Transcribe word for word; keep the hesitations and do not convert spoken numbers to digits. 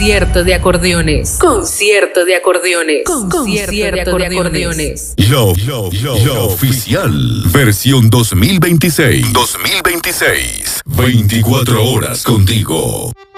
Concierto de acordeones. Concierto de acordeones. Concierto de acordeones. Love, Love, Love, Love Oficial. Versión dos mil veintiséis. dos mil veintiséis. veinticuatro horas contigo.